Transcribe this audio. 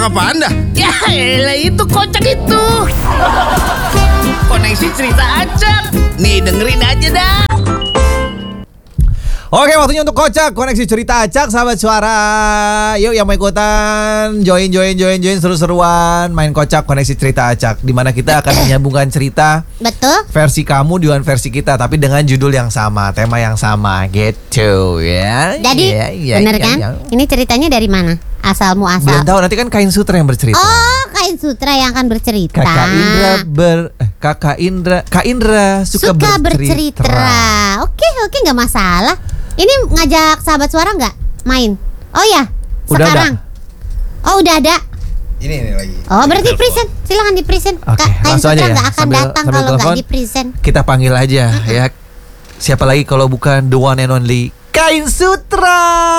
apaan dah? Ya elah, itu kocak itu. Koneksi cerita acak. Nih dengerin aja dah. Oke, waktunya untuk kocak koneksi cerita acak, sahabat suara. Yuk yang mau ikutan join seru-seruan main kocak koneksi cerita acak, di mana kita akan menyambungkan cerita Betul. versi kamu dengan versi kita, tapi dengan judul yang sama, tema yang sama gitu ya. Jadi bener kan? Ini ceritanya dari mana? Belum Belum tahu, nanti kan Kain Sutra yang bercerita. Oh, Kain Sutra yang akan bercerita. Kak Indra suka bercerita. Oke, nggak masalah. Ini ngajak sahabat suara nggak main? Oh ya, Udah sekarang. Oh udah ada. Ini lagi. Oh berarti present, silakan di present. Oke, Kain langsung Sutra aja ya. nggak akan Sambil datang kalau nggak telepon, di present. Kita panggil aja ya. Siapa lagi kalau bukan the one and only Kain Sutra.